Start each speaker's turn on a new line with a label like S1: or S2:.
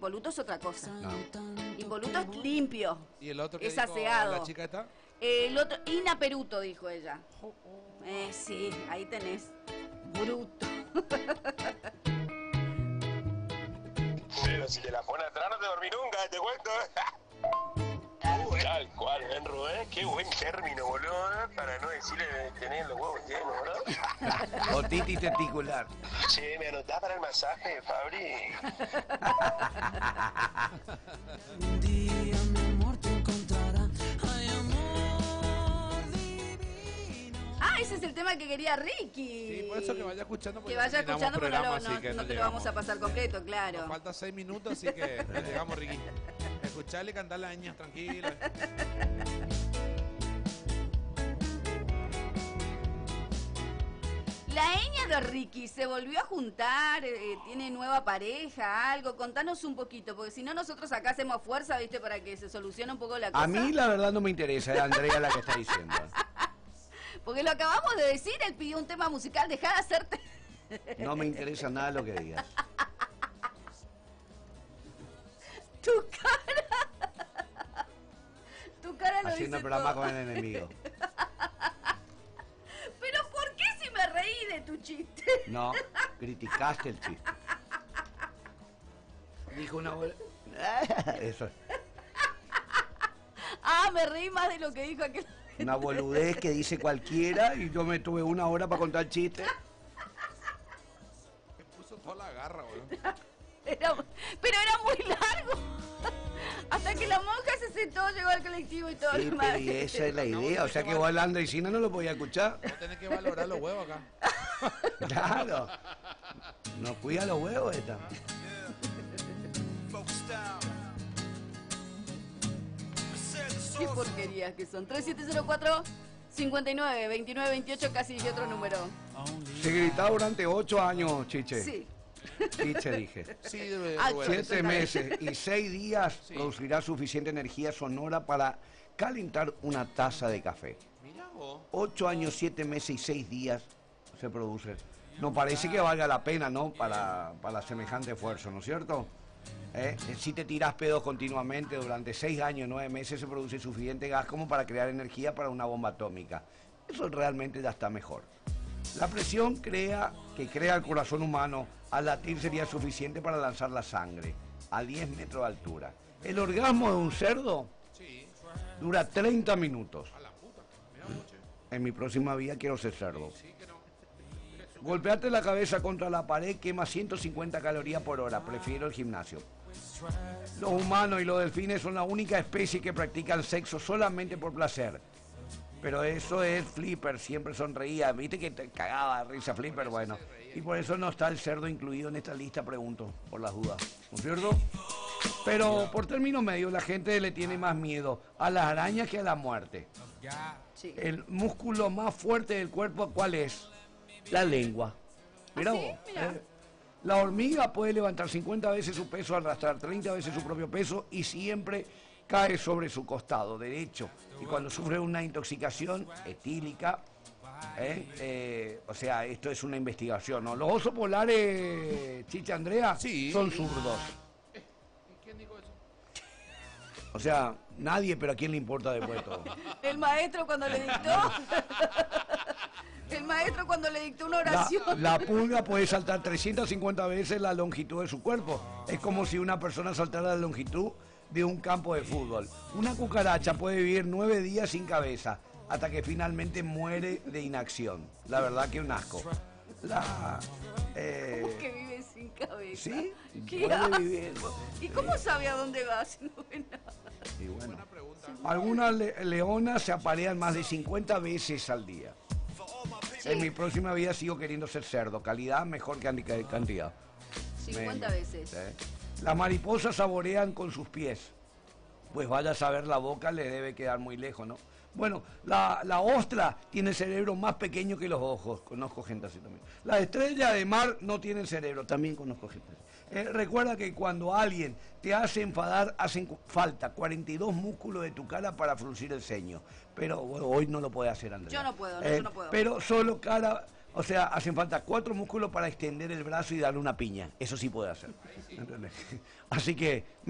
S1: impoluto es otra cosa.
S2: No.
S1: Impoluto es limpio.
S3: ¿Y el otro que
S1: Es
S3: dijo
S1: aseado.
S3: la chica esta?
S1: El otro, Ina Peruto, dijo ella. Sí, ahí tenés. Bruto.
S4: Pero si te la pones atrás no te dormí nunca, te cuento. Tal cual, Enro, qué buen término, boludo, para no decirle tener los huevos llenos, boludo.
S2: Otitis testicular.
S4: Che, ¿me anotás para el masaje, Fabri?
S5: Un día mi amor te encontrará. Ay, amor divino.
S1: Ah, ese es el tema que quería Ricky.
S3: Sí, por eso que vaya escuchando.
S1: Que vaya escuchando, pero no te lo vamos a
S3: pasar.
S1: pasar completo, claro.
S3: Nos falta 6 minutos, así que ya llegamos, Ricky. Escucharle y cantar las ñas tranquila.
S1: La Eña de Ricky se volvió a juntar, tiene nueva pareja, algo. Contanos un poquito, porque si no nosotros acá hacemos fuerza, ¿viste? Para que se solucione un poco la cosa.
S2: A mí la verdad no me interesa, es Andrea la que está diciendo.
S1: Porque lo acabamos de decir, él pidió un tema musical, dejá de hacerte...
S2: No me interesa nada lo que digas.
S1: Tu cara lo
S2: Haciendo
S1: dice
S2: programa
S1: todo.
S2: con el enemigo.
S1: Pero ¿por qué si me reí de tu chiste?
S2: No, criticaste el chiste. Dijo una bola. Eso es.
S1: Ah, me reí más de lo que dijo aquel.
S2: Una boludez que dice cualquiera y yo me tuve una hora para contar chistes.
S3: Me puso toda la garra, boludo.
S1: Pero era muy largo. Hasta que la monja se sentó, llegó al colectivo y todo.
S2: Sí, pero y esa es la idea. O sea que vos, la Andresina, no lo podía escuchar.
S3: Vos tenés que valorar los huevos acá.
S2: Claro. No cuida los huevos esta.
S1: Qué porquerías que son. 3704-59-2928, casi dije otro número.
S2: Se gritaba durante 8 años, Chiche.
S1: Sí.
S2: Chiche, dije.
S3: Sí,
S1: Ah,
S3: Rubén.
S2: 7
S1: está bien.
S2: meses y 6 días
S3: Sí.
S2: producirá suficiente energía sonora para calentar una taza de café.
S3: Mirá vos.
S2: 8 años, 7 meses y 6 días se produce. No parece que valga la pena, ¿no? Para semejante esfuerzo, ¿no es cierto? Si te tiras pedos continuamente durante 6 años, 9 meses, se produce suficiente gas como para crear energía para una bomba atómica. Eso realmente ya está mejor. La presión que crea el corazón humano al latir sería suficiente para lanzar la sangre a 10 metros de altura. El orgasmo de un cerdo
S3: Sí.
S2: dura 30 minutos.
S3: A la puta. Mirá vos, che.
S2: En mi próxima vida quiero ser cerdo.
S3: Sí que no.
S2: Golpearte la cabeza contra la pared quema 150 calorías por hora. Prefiero el gimnasio. Los humanos y los delfines son la única especie que practican sexo solamente por placer. Pero eso es Flipper, siempre sonreía. Viste que te cagaba de risa Flipper, bueno. Y por eso no está el cerdo incluido en esta lista, pregunto, por las dudas. ¿No es cierto? Pero por término medio, la gente le tiene más miedo a las arañas que a la muerte.
S1: Sí.
S2: El músculo más fuerte del cuerpo, ¿cuál es? La lengua. Mira
S1: ¿Ah, sí?
S2: vos.
S1: Mirá.
S2: La hormiga puede levantar 50 veces su peso, arrastrar 30 veces su propio peso y siempre cae sobre su costado derecho. Y cuando sufre una intoxicación etílica, o sea, esto es una investigación, ¿no? Los osos polares, Chicha Andrea,
S3: Sí.
S2: son zurdos.
S3: ¿Quién dijo eso?
S2: O sea, nadie, pero ¿a quién le importa después de todo?
S1: El maestro cuando le dictó. El maestro cuando le dictó una oración.
S2: La pulga puede saltar 350 veces la longitud de su cuerpo. Es como si una persona saltara la longitud de un campo de fútbol. Una cucaracha puede vivir 9 días sin cabeza hasta que finalmente muere de inacción. La verdad que un asco.
S1: ¿Cómo que vive sin cabeza?
S2: ¿Sí?
S1: ¿Qué
S2: Puede
S1: hace?
S2: vivir.
S1: ¿Y cómo sabe a dónde va si no ve nada?
S2: Y bueno,
S3: Buena pregunta.
S2: algunas leonas se aparean más de 50 veces al día. En mi próxima vida sigo queriendo ser cerdo. Calidad mejor que cantidad.
S1: 50
S2: Me-
S1: veces.
S2: ¿sí? Las mariposas saborean con sus pies. Pues vaya a saber, la boca le debe quedar muy lejos, ¿no? Bueno, la ostra tiene el cerebro más pequeño que los ojos. Conozco gente así también. Las estrellas de mar no tienen cerebro. También conozco gente así. Recuerda que cuando alguien te hace enfadar, hacen falta 42 músculos de tu cara para fruncir el ceño. Pero bueno, hoy no lo puede hacer, Andrea.
S1: Yo no puedo, no, yo no puedo.
S2: Pero solo O sea, hacen falta 4 músculos para extender el brazo y darle una piña. Eso sí puede hacer. ¿Entendés? Así que